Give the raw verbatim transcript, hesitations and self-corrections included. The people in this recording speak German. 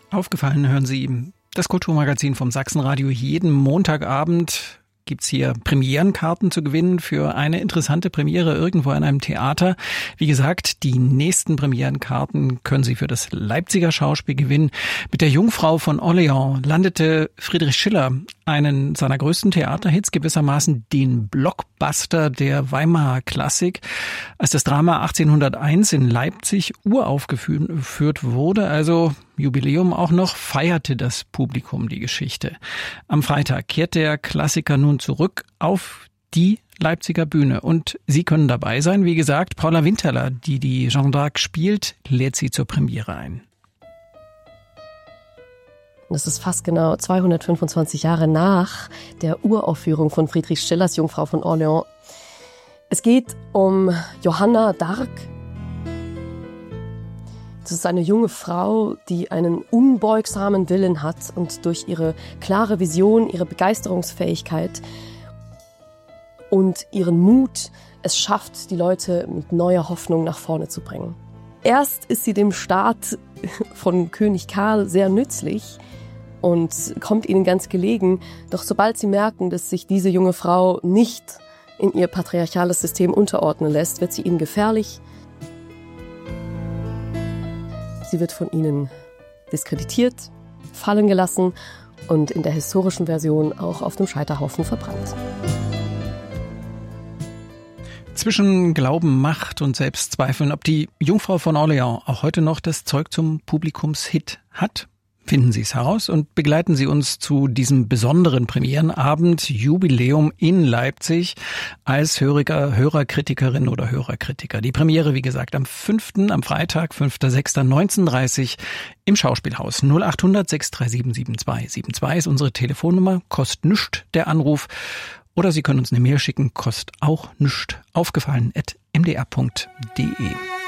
Aufgefallen hören Sie das Kulturmagazin vom Sachsenradio. Jeden Montagabend gibt's hier Premierenkarten zu gewinnen für eine interessante Premiere irgendwo an einem Theater. Wie gesagt, die nächsten Premierenkarten können Sie für das Leipziger Schauspiel gewinnen. Mit der Jungfrau von Orleans landete Friedrich Schiller einen seiner größten Theaterhits, gewissermaßen den Blockbuster der Weimarer Klassik. Als das Drama achtzehnhunderteins in Leipzig uraufgeführt wurde, also Jubiläum auch noch, feierte das Publikum die Geschichte. Am Freitag kehrt der Klassiker nun zurück auf die Leipziger Bühne. Und Sie können dabei sein. Wie gesagt, Paula Winterler, die die Jeanne d'Arc spielt, lädt Sie zur Premiere ein. Das ist fast genau zweihundertfünfundzwanzig Jahre nach der Uraufführung von Friedrich Schillers Jungfrau von Orleans. Es geht um Johanna d'Arc. Das ist eine junge Frau, die einen unbeugsamen Willen hat und durch ihre klare Vision, ihre Begeisterungsfähigkeit und ihren Mut es schafft, die Leute mit neuer Hoffnung nach vorne zu bringen. Erst ist sie dem Staat von König Karl sehr nützlich und kommt ihnen ganz gelegen. Doch sobald sie merken, dass sich diese junge Frau nicht in ihr patriarchales System unterordnen lässt, wird sie ihnen gefährlich. Sie wird von ihnen diskreditiert, fallen gelassen und in der historischen Version auch auf dem Scheiterhaufen verbrannt. Zwischen Glauben, Macht und Selbstzweifeln, ob die Jungfrau von Orleans auch heute noch das Zeug zum Publikumshit hat? Finden Sie es heraus und begleiten Sie uns zu diesem besonderen Premierenabend Jubiläum in Leipzig als Hörer, Hörerkritikerin oder Hörerkritiker. Die Premiere, wie gesagt, am fünften am Freitag, fünfter sechster neunzehn Uhr dreißig im Schauspielhaus. null acht hundert sechs drei sieben sieben zwei sieben zwei ist unsere Telefonnummer, kostet nichts der Anruf. Oder Sie können uns eine Mail schicken, kostet auch nichts. Aufgefallen at m d r punkt d e.